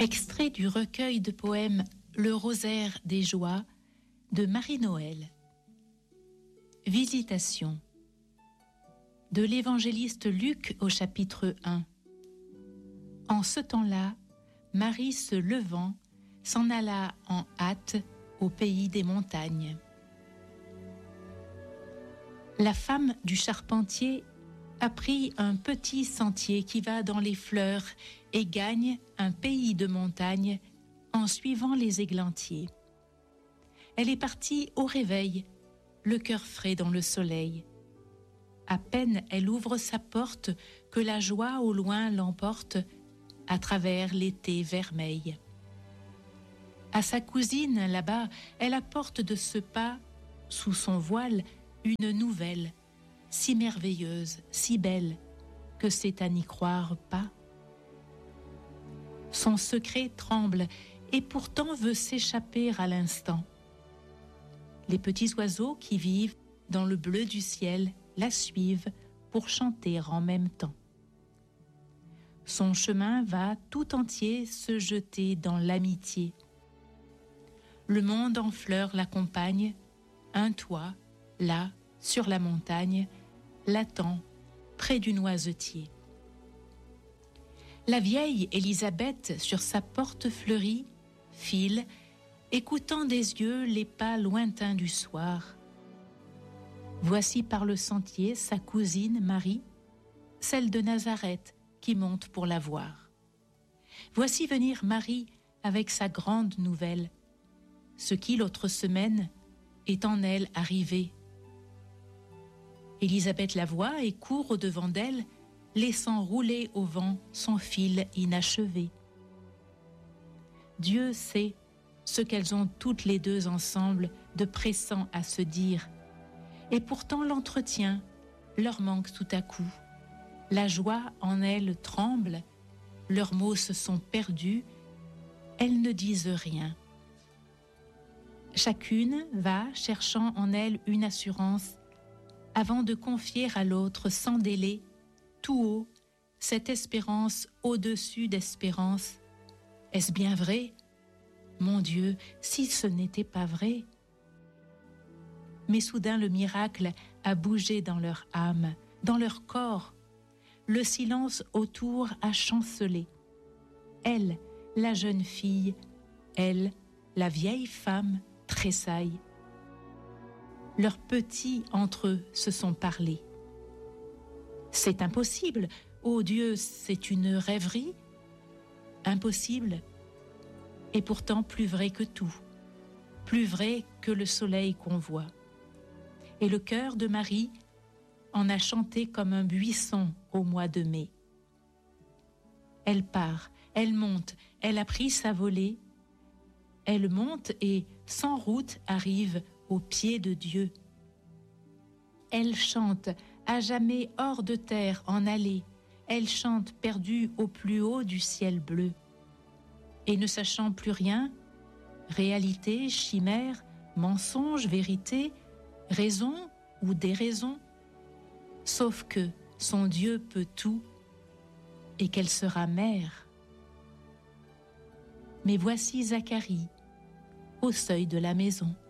Extrait du recueil de poèmes Le Rosaire des joies de Marie-Noël. Visitation de l'évangéliste Luc au chapitre 1. En ce temps-là, Marie se levant, s'en alla en hâte au pays des montagnes. La femme du charpentier a pris un petit sentier qui va dans les fleurs et gagne un pays de montagnes en suivant les églantiers. Elle est partie au réveil, le cœur frais dans le soleil. À peine elle ouvre sa porte que la joie au loin l'emporte à travers l'été vermeil. À sa cousine là-bas, elle apporte de ce pas, sous son voile, une nouvelle, si merveilleuse, si belle, que c'est à n'y croire pas. Son secret tremble et pourtant veut s'échapper à l'instant. Les petits oiseaux qui vivent dans le bleu du ciel la suivent pour chanter en même temps. Son chemin va tout entier se jeter dans l'amitié. Le monde en fleurs l'accompagne, un toit, là, sur la montagne, l'attend près du noisetier. La vieille Élisabeth, sur sa porte fleurie, file, écoutant des yeux les pas lointains du soir. Voici par le sentier sa cousine Marie, celle de Nazareth, qui monte pour la voir. Voici venir Marie avec sa grande nouvelle. Ce qui, l'autre semaine, est en elle arrivé. Élisabeth la voit et court au-devant d'elle, laissant rouler au vent son fil inachevé. Dieu sait ce qu'elles ont toutes les deux ensemble de pressant à se dire, et pourtant l'entretien leur manque tout à coup. La joie en elles tremble, leurs mots se sont perdus, elles ne disent rien. Chacune va cherchant en elle une assurance avant de confier à l'autre sans délai, tout haut, cette espérance au-dessus d'espérance. Est-ce bien vrai? Mon Dieu, si ce n'était pas vrai! Mais soudain le miracle a bougé dans leur âme, dans leur corps. Le silence autour a chancelé. Elle, la jeune fille, elle, la vieille femme, tressaille. Leurs petits entre eux se sont parlé. C'est impossible, ô Dieu, c'est une rêverie? Impossible, et pourtant plus vrai que tout, plus vrai que le soleil qu'on voit. Et le cœur de Marie en a chanté comme un buisson au mois de mai. Elle part, elle monte, elle a pris sa volée, elle monte et, sans route, arrive au pied de Dieu. Elle chante, à jamais hors de terre en allée, elle chante perdue au plus haut du ciel bleu. Et ne sachant plus rien, réalité, chimère, mensonge, vérité, raison ou déraison, sauf que son Dieu peut tout et qu'elle sera mère. Mais voici Zacharie au seuil de la maison.